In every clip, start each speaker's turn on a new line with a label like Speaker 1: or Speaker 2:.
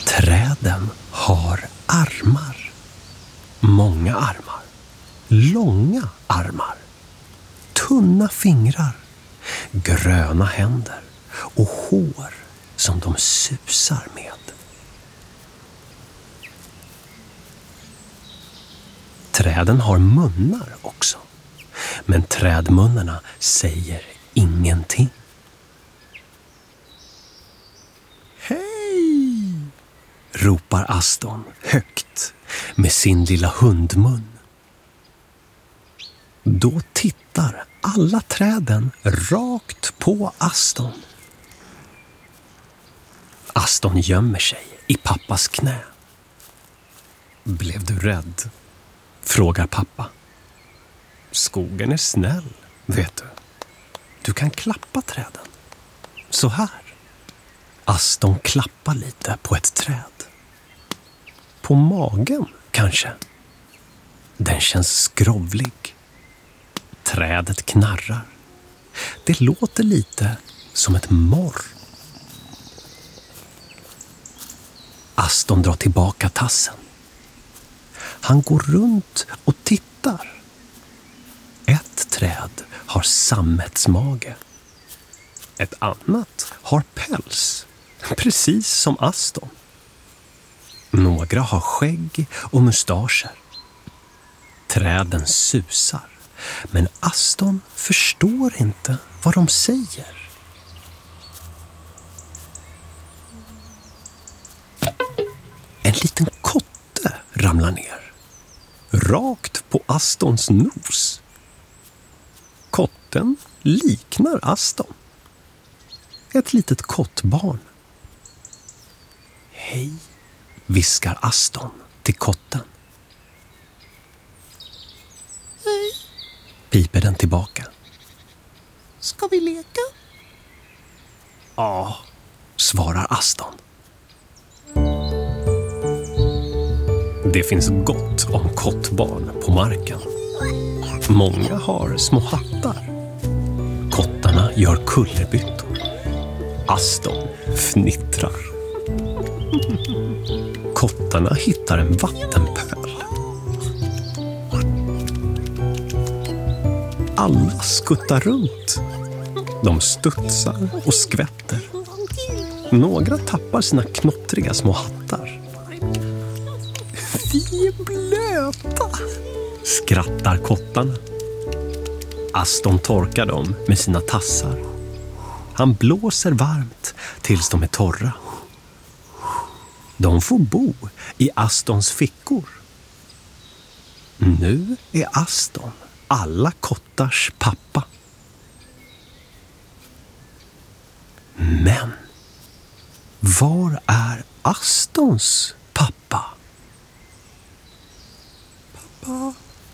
Speaker 1: Träden har armar. Många armar. Långa armar. Tunna fingrar. Gröna händer. Och hår som de susar med. Träden har munnar också. Men trädmunnarna säger ingenting. Hej! Ropar Aston högt med sin lilla hundmun. Då tittar alla träden rakt på Aston. Aston gömmer sig i pappas knä. Blev du rädd? Frågar pappa. Skogen är snäll, vet du. Du kan klappa träden. Så här. Aston klappar lite på ett träd. På magen, kanske. Den känns skrovlig. Trädet knarrar. Det låter lite som ett morr. Aston drar tillbaka tassen. Han går runt och tittar. Ett träd har sammetsmage. Ett annat har päls, precis som Aston. Några har skägg och mustascher. Träden susar, men Aston förstår inte vad de säger. En liten kotte ramlar ner. Rakt på Astons nos. Kotten liknar Aston. Ett litet kottbarn. Hej, viskar Aston till kotten. Hej, piper den tillbaka. Ska vi leka? Ja, svarar Aston. Det finns gott om kottbarn på marken. Många har små hattar. Kottarna gör kullerbyttor. Aston fnittrar. Kottarna hittar en vattenpöl. Alla skuttar runt. De studsar och skvätter. Några tappar sina knottriga små hattar. Vi är blöta, skrattar kottarna. Aston torkar dem med sina tassar. Han blåser varmt tills de är torra. De får bo i Astons fickor. Nu är Aston alla kottars pappa. Men var är Astons pappa? Pappa,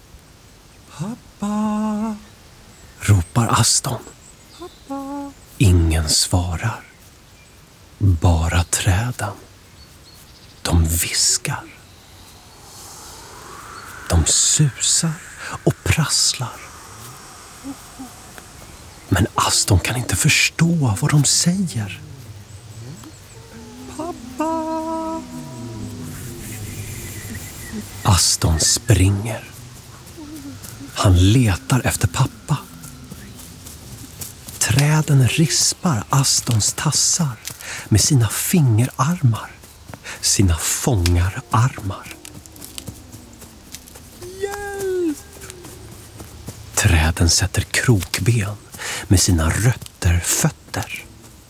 Speaker 1: pappa, ropar Aston. Pappa. Ingen svarar. Bara träden. De viskar. De susar och prasslar. Men Aston kan inte förstå vad de säger. Pappa. Aston springer. Han letar efter pappa. Träden rispar Astons tassar med sina fingerarmar. Sina fångararmar. Hjälp! Träden sätter krokben med sina rötter-fötter.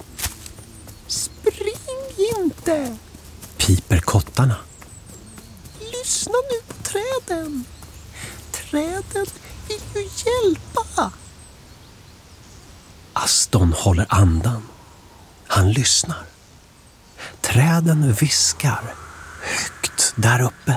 Speaker 1: Spring inte! Piper kottarna. Lyssna nu på träden. Träden vill ju hjälpa. Aston håller andan. Han lyssnar. Träden viskar högt där uppe.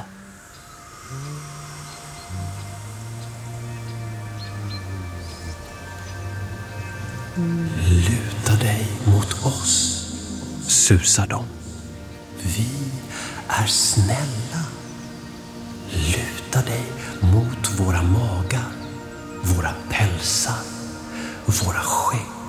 Speaker 1: Luta dig mot oss, susar de. Vi är snälla. Luta dig mot våra magar, våra pälsar, våra skägg.